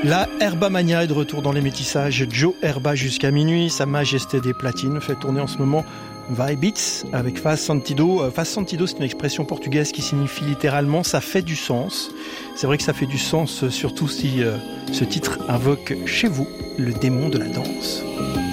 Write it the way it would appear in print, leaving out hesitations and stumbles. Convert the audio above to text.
La Herba Mania est de retour dans les métissages. Joe Herba jusqu'à minuit. Sa Majesté des Platines fait tourner en ce moment Vai Beats avec Faz Sentido. Faz Sentido, c'est une expression portugaise qui signifie littéralement ça fait du sens. C'est vrai que ça fait du sens, surtout si ce titre invoque chez vous le démon de la danse.